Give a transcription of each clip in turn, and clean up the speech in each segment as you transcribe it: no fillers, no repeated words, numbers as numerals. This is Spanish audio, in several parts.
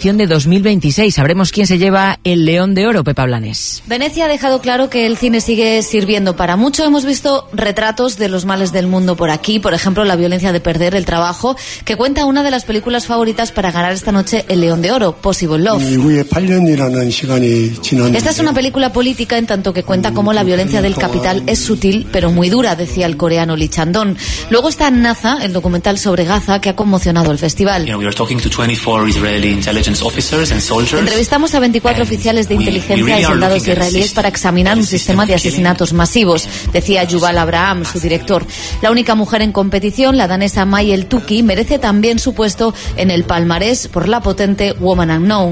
edición de 2026. Sabremos quién se lleva el León de Oro, Pepa Blanes. Venecia ha dejado claro que el cine sigue sirviendo para mucho. Hemos visto retratos de los males del mundo por aquí, por ejemplo, la violencia de perder el trabajo, que cuenta una de las películas favoritas para ganar esta noche el León de Oro, Possible Love. Esta es una película política en tanto que cuenta cómo la violencia del capital es sutil pero muy dura, decía el coreano Lee Chandon. Luego está Naza, el documental sobre Gaza que ha conmocionado el festival. Entrevistamos a 24 oficiales de inteligencia y soldados israelíes para examinar un sistema de asesinatos masivos, decía Yuval Abraham, su director. La única mujer en competición, la danesa Mayel Tuki, merece también su puesto en el palmarés por la potente Woman Unknown.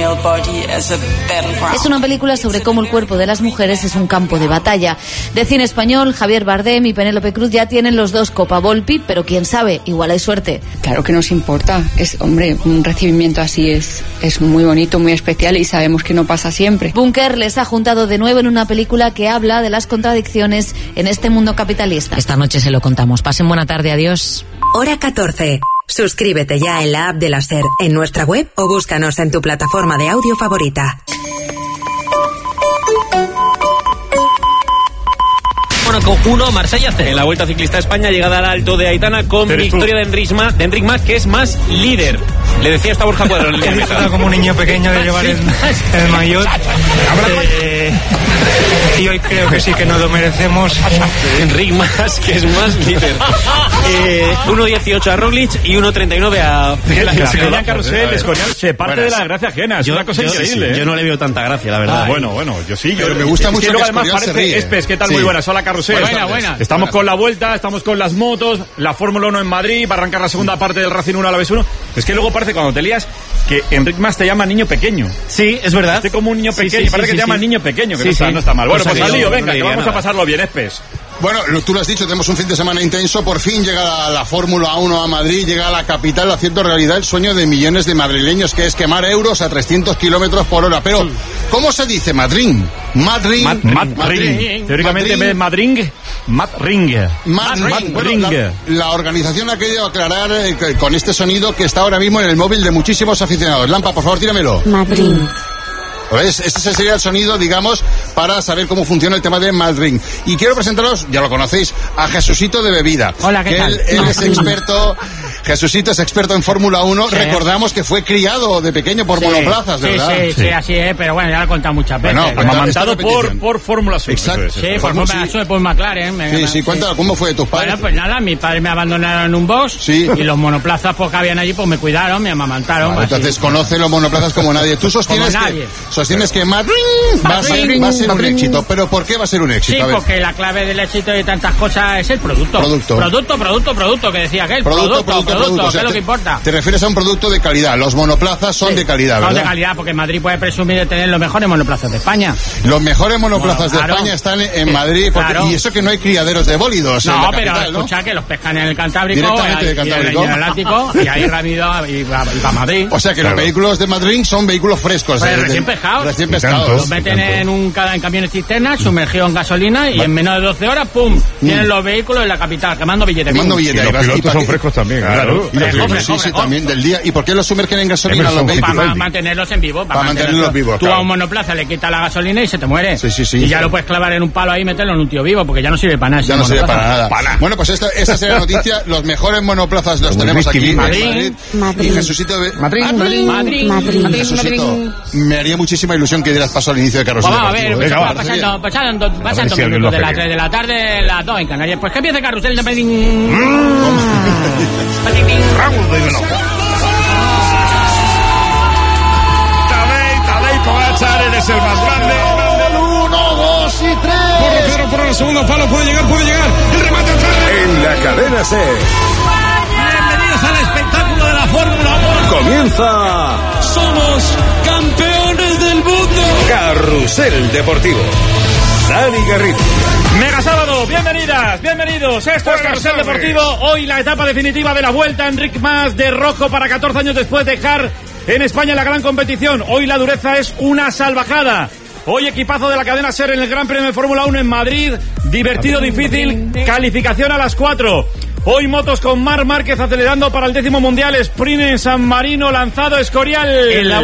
Es una película sobre cómo el cuerpo de las mujeres es un campo de batalla. De cine español, Javier Bardem y Penélope Cruz ya tienen los dos Copa Volpi, pero quién sabe, igual hay suerte. Claro que nos importa. Hombre, un recibimiento así es muy bonito, muy especial y sabemos que no pasa siempre. Bunker les ha juntado de nuevo en una película que habla de las contradicciones en este mundo capitalista. Esta noche se lo contamos. Pasen buena tarde, adiós. Hora 14. Suscríbete ya en la app de la SER, en nuestra web o búscanos en tu plataforma de audio favorita. Mónaco 1, Marsella 0. En la Vuelta Ciclista a España, llegada al Alto de Aitana con victoria de Enric Mas, que es más líder. Le decía esta Borja Cuadro en el día. Como un niño pequeño de llevar el maillot. Y hoy creo que sí que nos lo merecemos. Enric Mas, que es más líder. 1.18 a Roglic y 1.39 a Escorial. Carrusel, Escorial se parte de la gracia ajena. Es una cosa increíble. Sí. Yo no le veo tanta gracia, la verdad. Bueno, yo sí. Pero me gusta mucho que además parece Espes, ¿qué tal? Muy buenas. Hola, Carrusel. Buena. Estamos con la Vuelta, estamos con las motos, la Fórmula 1 en Madrid, va a arrancar la segunda parte del Racing 1 a la vez 1. Es que luego parece cuando te lías que Enric Mas te llama niño pequeño. Sí, es verdad. Estoy como un niño pequeño, parece que te llama niño pequeño, que no está mal. Bueno, pues al lío, venga, que vamos a pasarlo bien, Espes. Bueno, tú lo has dicho, tenemos un fin de semana intenso. Por fin llega la Fórmula 1 a Madrid, llega a la capital, haciendo realidad el sueño de millones de madrileños, que es quemar euros a 300 kilómetros por hora. Pero, ¿cómo se dice Madrid? Madrid. Teóricamente, Madrid. La organización ha querido aclarar con este sonido que está ahora mismo en el móvil de muchísimos aficionados. Lampa, por favor, tíramelo. Madrid. ¿Ves? Este sería el sonido, digamos, para saber cómo funciona el tema de Madrid. Y quiero presentaros, ya lo conocéis, a Jesucito de Bebida. Hola, ¿qué tal? Él es experto, Jesucito es experto en Fórmula 1. Sí. Recordamos que fue criado de pequeño por monoplazas, ¿verdad? Sí, así es, pero bueno, ya lo he contado muchas veces. Bueno, amamantado por Fórmula 1. Exacto. Sí, por Fórmula 1, por McLaren. Sí, cuéntalo, ¿cómo fue de tus padres? Bueno, pues nada, mis padres me abandonaron en un box y los monoplazas pues, que habían allí, pues me cuidaron, me amamantaron. Vale, entonces conoce los monoplazas como nadie. Tú sostienes que Madrid va a ser un éxito. ¿Pero por qué va a ser un éxito? Sí, porque la clave del éxito de tantas cosas es el producto. Producto, que decía aquel. Producto, o sea, ¿qué es lo que importa? Te refieres a un producto de calidad. Los monoplazas son de calidad, ¿verdad? Son de calidad, porque Madrid puede presumir de tener los mejores monoplazas de España. Los mejores monoplazas de España están en Madrid, y eso que no hay criaderos de bólidos. No, pero escucha que los pescan en el Cantábrico, directamente de Cantábrico, en el Atlántico, y ahí rápido y va a Madrid. O sea que los vehículos de Madrid son vehículos frescos. Recién pescados. Los meten en camiones cisternas, sumergidos en gasolina, y en menos de 12 horas, ¡pum! Tienen los vehículos en la capital, quemando billetes. Y los pilotos son frescos también, claro. Sí, también del día. ¿Y por qué los sumergen en gasolina los vehículos? Para mantenerlos en vivo. Para mantenerlos vivos. Tú a un monoplaza le quitas la gasolina y se te muere. Sí. Y ya lo puedes clavar en un palo ahí y meterlo en un tío vivo, porque ya no sirve para nada. Ya no sirve para nada. Bueno, pues esa será la noticia. Los mejores monoplazas los tenemos aquí en Madrid. Y Jesucito de Madrid. Jesucito, me haría muchísima ilusión que dieras paso al inicio de Carrusel. A ver, pasando minutos de las 3 de la tarde, las 2 en Canarias. Pues que empiece Carrusel de Madrid. Tadej Pogačar, eres el más grande. 1, 2 y 3. Por el segundo palo, puede llegar. El remate en la cadena C. Bienvenidos al espectáculo de la Fórmula 1. Comienza. Somos campeones del mundo. Carrusel Deportivo. Dani Garrido. Mega sábado, bienvenidos. Esto es Carrusel Deportivo. Hoy la etapa definitiva de la Vuelta. Enric Mas de rojo para 14 años después de dejar en España la gran competición. Hoy la dureza es una salvajada. Hoy equipazo de la cadena SER en el Gran Premio de Fórmula 1 en Madrid. Divertido, difícil, calificación a las 4. Hoy motos con Marc Márquez acelerando para el 10º Mundial. Sprint en San Marino, lanzado Escorial.